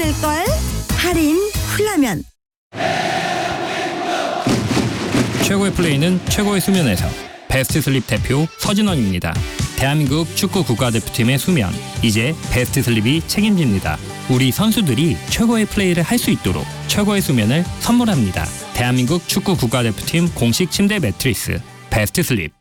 될걸? 할인 훌라면. 최고의 플레이는 최고의 수면에서. 베스트 슬립 대표 서진원입니다. 대한민국 축구 국가대표팀의 수면, 이제 베스트 슬립이 책임집니다. 우리 선수들이 최고의 플레이를 할 수 있도록 최고의 수면을 선물합니다. 대한민국 축구 국가대표팀 공식 침대 매트리스 베스트 슬립.